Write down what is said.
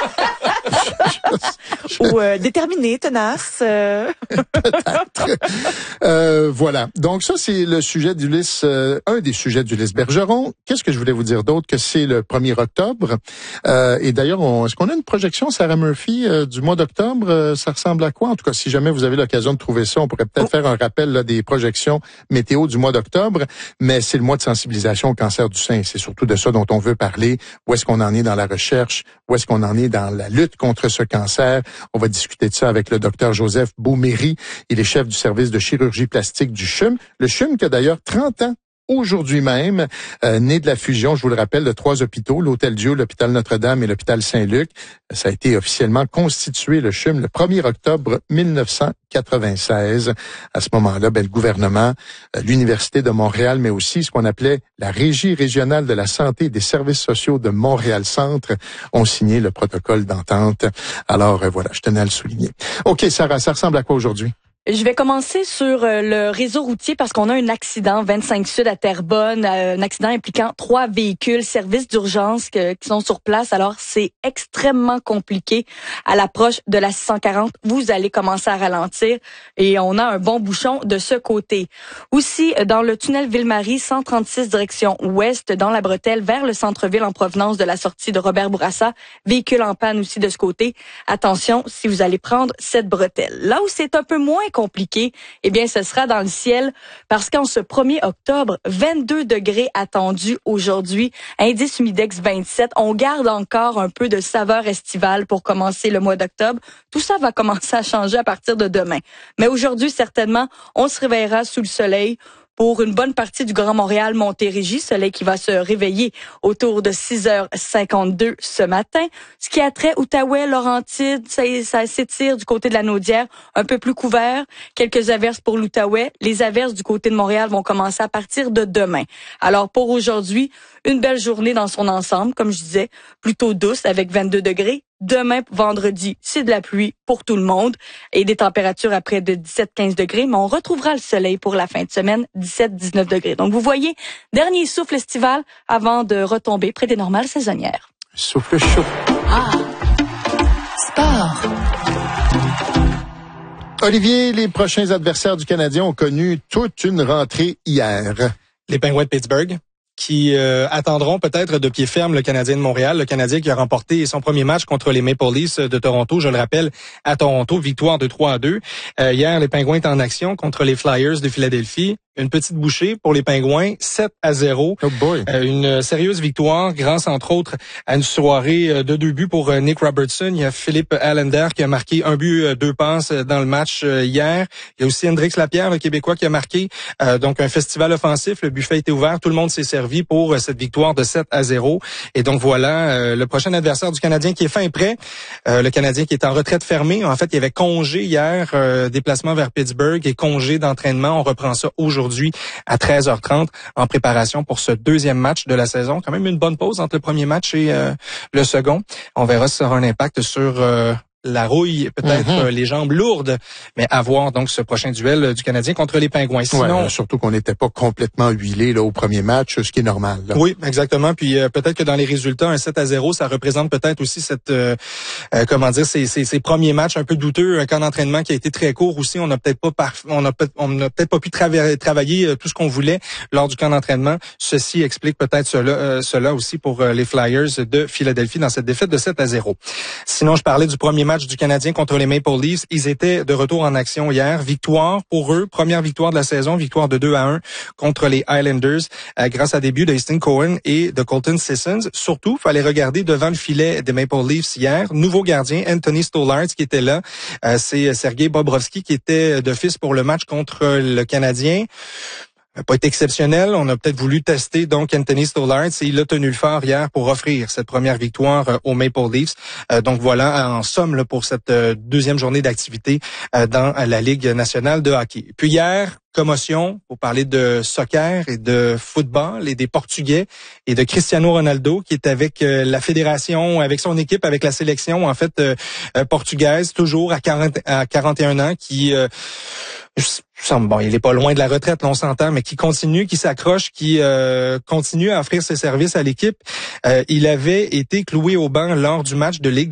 Ou déterminé, tenace. Peut-être. Voilà. Donc ça, c'est le sujet d'Ulysse, un des sujets d'Ulysse Bergeron. Qu'est-ce que je voulais vous dire d'autre? Que c'est le 1er octobre. Et d'ailleurs, est-ce qu'on a une projection, Sarah Murphy, du mois d'octobre? Ça ressemble à quoi? En tout cas, si jamais vous avez l'occasion de trouver ça, on pourrait peut-être faire un rappel là, des projections météo du mois d'octobre. Mais c'est le mois de sensibilisation au cancer du sein. C'est surtout de ça dont on veut parler. Où est-ce qu'on en est dans la recherche? Où est-ce qu'on en est dans la lutte contre ce cancer? On va discuter de ça avec le docteur Joseph Beauméry. Il est chef du service de chirurgie plastique du CHUM. Le CHUM qui a d'ailleurs 30 ans aujourd'hui même, né de la fusion, je vous le rappelle, de 3 hôpitaux, l'Hôtel-Dieu, l'Hôpital Notre-Dame et l'Hôpital Saint-Luc. Ça a été officiellement constitué, le CHUM, le 1er octobre 1996. À ce moment-là, le gouvernement, l'Université de Montréal, mais aussi ce qu'on appelait la Régie régionale de la santé et des services sociaux de Montréal-Centre ont signé le protocole d'entente. Alors, voilà, je tenais à le souligner. OK, Sarah, ça ressemble à quoi aujourd'hui? Je vais commencer sur le réseau routier parce qu'on a un accident 25 Sud à Terrebonne, un accident impliquant 3 véhicules, services d'urgence qui sont sur place. Alors, c'est extrêmement compliqué à l'approche de la 640. Vous allez commencer à ralentir et on a un bon bouchon de ce côté. Aussi, dans le tunnel Ville-Marie, 136 direction ouest, dans la bretelle, vers le centre-ville en provenance de la sortie de Robert Bourassa. Véhicule en panne aussi de ce côté. Attention, si vous allez prendre cette bretelle. Là où c'est un peu moins compliqué, eh bien, ce sera dans le ciel parce qu'en ce 1er octobre, 22 degrés attendus aujourd'hui, indice humidex 27. On garde encore un peu de saveur estivale pour commencer le mois d'octobre. Tout ça va commencer à changer à partir de demain. Mais aujourd'hui, certainement, on se réveillera sous le soleil pour une bonne partie du Grand Montréal, Montérégie, soleil qui va se réveiller autour de 6h52 ce matin. Ce qui a trait Outaouais, Laurentides, ça s'étire du côté de la Naudière, un peu plus couvert. Quelques averses pour l'Outaouais. Les averses du côté de Montréal vont commencer à partir de demain. Alors pour aujourd'hui, une belle journée dans son ensemble, comme je disais, plutôt douce avec 22 degrés. Demain, vendredi, c'est de la pluie pour tout le monde et des températures à près de 17-15 degrés, mais on retrouvera le soleil pour la fin de semaine, 17-19 degrés. Donc, vous voyez, dernier souffle estival avant de retomber près des normales saisonnières. Souffle chaud. Ah! Sport! Olivier, les prochains adversaires du Canadien ont connu toute une rentrée hier. Les Penguins de Pittsburgh, qui attendront peut-être de pied ferme le Canadien de Montréal, le Canadien qui a remporté son premier match contre les Maple Leafs de Toronto, je le rappelle, à Toronto, victoire de 3-2. Hier, les Penguins étaient en action contre les Flyers de Philadelphie. Une petite bouchée pour les Pingouins, 7-0. Oh boy. Une sérieuse victoire grâce, entre autres, à une soirée de 2 buts pour Nick Robertson. Il y a Philippe Allender qui a marqué 1 but, 2 passes dans le match hier. Il y a aussi Hendrix Lapierre, le Québécois, qui a marqué. Donc, un festival offensif. Le buffet était ouvert. Tout le monde s'est servi pour cette victoire de 7-0. Et donc, voilà, le prochain adversaire du Canadien qui est fin prêt. Le Canadien qui est en retraite fermée. En fait, il y avait congé hier, déplacement vers Pittsburgh et congé d'entraînement. On reprend ça aujourd'hui à 13h30 en préparation pour ce deuxième match de la saison. Quand même une bonne pause entre le premier match et le second. On verra si ça aura un impact sur la rouille, peut-être les jambes lourdes, mais à voir donc ce prochain duel du Canadien contre les Pingouins. Sinon, ouais, surtout qu'on n'était pas complètement huilé là au premier match, ce qui est normal. Là. Oui, exactement. Puis peut-être que dans les résultats, un 7-0, ça représente peut-être aussi cette ces premiers matchs un peu douteux, un camp d'entraînement qui a été très court aussi. On n'a peut-être pas pu travailler tout ce qu'on voulait lors du camp d'entraînement. Ceci explique peut-être cela aussi pour les Flyers de Philadelphie dans cette défaite de 7-0. Sinon, je parlais du premier match du Canadien contre les Maple Leafs. Ils étaient de retour en action hier. Victoire pour eux. Première victoire de la saison. Victoire de 2-1 contre les Islanders grâce à des buts de Easton Cohen et de Colton Sissons. Surtout, fallait regarder devant le filet des Maple Leafs hier. Nouveau gardien, Anthony Stolarz, qui était là. C'est Sergei Bobrovsky qui était d'office pour le match contre le Canadien. Pas été exceptionnel. On a peut-être voulu tester donc Anthony Stolarz et il a tenu le fort hier pour offrir cette première victoire aux Maple Leafs. Donc voilà, en somme là, pour cette deuxième journée d'activité dans la Ligue nationale de hockey. Puis hier, commotion pour parler de soccer et de football et des Portugais et de Cristiano Ronaldo qui est avec la fédération, avec son équipe, avec la sélection en fait portugaise, toujours à 41 ans, qui bon, il est pas loin de la retraite, là, on s'entend, mais qui continue, qui s'accroche, qui continue à offrir ses services à l'équipe. Il avait été cloué au banc lors du match de Ligue